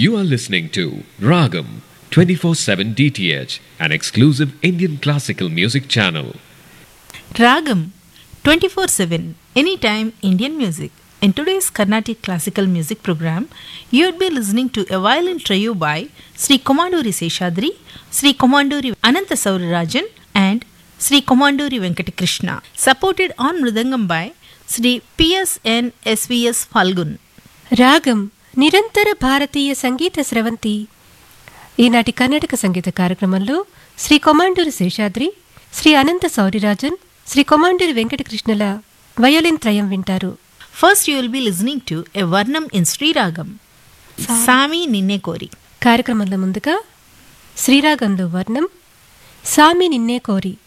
You are listening to Ragam 24/7 DTH, an exclusive Indian classical music channel. Ragam 24/7 Anytime Indian Music. In today's Carnatic classical music program, you would be listening to a violin trio by Sri Komanduri Seshadri, Sri Komanduri Ananta Saurarajan, and Sri Komanduri Venkatakrishna, supported on Mridangam by Sri PSN SVS Falgun. రాగం నిరంతర భారతీయ సంగీత స్రవంతి. ఈనాటి కర్ణాటక సంగీత కార్యక్రమంలో శ్రీ కొమాండూరి శేషాద్రి, శ్రీ అనంత Sourirajan, Shri Komanduri వెంకటకృష్ణల violin త్రయం వింటారు. First, you will be listening to a Varnam in Sri Ragam, Sami Ninne Kori. కార్యక్రమంలో ముందుగా శ్రీరాగంలో వర్ణం సామి నిన్నే కోరి.